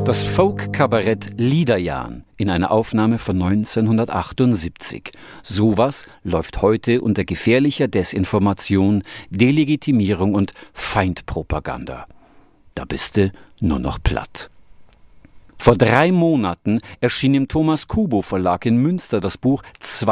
Das Folk-Kabarett Liederjahn in einer Aufnahme von 1978. Sowas läuft heute unter gefährlicher Desinformation, Delegitimierung und Feindpropaganda. Da bist du nur noch platt. Vor 3 Monaten erschien im Thomas Kubo Verlag in Münster das Buch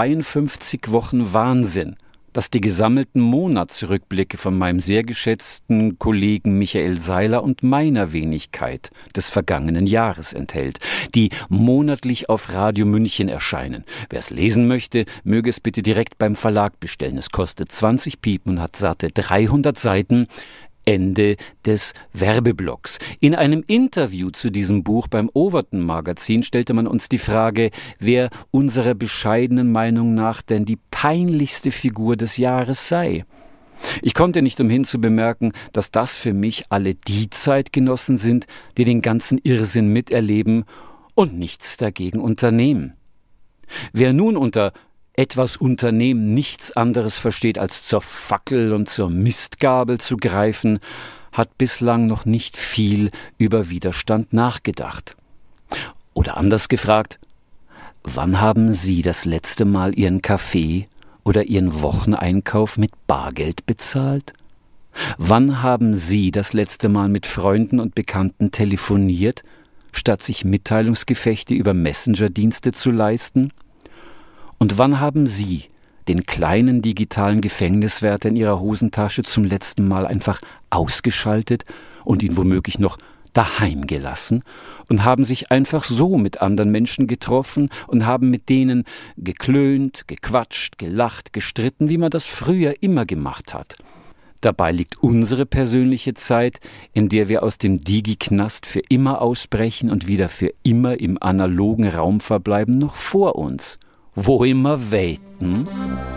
52 Wochen Wahnsinn, das die gesammelten Monatsrückblicke von meinem sehr geschätzten Kollegen Michael Seiler und meiner Wenigkeit des vergangenen Jahres enthält, die monatlich auf Radio München erscheinen. Wer es lesen möchte, möge es bitte direkt beim Verlag bestellen. Es kostet 20 Piepen und hat satte 300 Seiten. Ende des Werbeblocks. In einem Interview zu diesem Buch beim Overton Magazin stellte man uns die Frage, wer unserer bescheidenen Meinung nach denn die peinlichste Figur des Jahres sei. Ich konnte nicht umhin zu bemerken, dass das für mich alle die Zeitgenossen sind, die den ganzen Irrsinn miterleben und nichts dagegen unternehmen. Wer nun unter etwas Unternehmen nichts anderes versteht, als zur Fackel und zur Mistgabel zu greifen, hat bislang noch nicht viel über Widerstand nachgedacht. Oder anders gefragt, wann haben Sie das letzte Mal Ihren Kaffee oder Ihren Wocheneinkauf mit Bargeld bezahlt? Wann haben Sie das letzte Mal mit Freunden und Bekannten telefoniert, statt sich Mitteilungsgefechte über Messenger-Dienste zu leisten? Und wann haben Sie den kleinen digitalen Gefängniswärter in Ihrer Hosentasche zum letzten Mal einfach ausgeschaltet und ihn womöglich noch daheim gelassen und haben sich einfach so mit anderen Menschen getroffen und haben mit denen geklönt, gequatscht, gelacht, gestritten, wie man das früher immer gemacht hat? Dabei liegt unsere persönliche Zeit, in der wir aus dem Digi-Knast für immer ausbrechen und wieder für immer im analogen Raum verbleiben, noch vor uns. Wo immer weiten.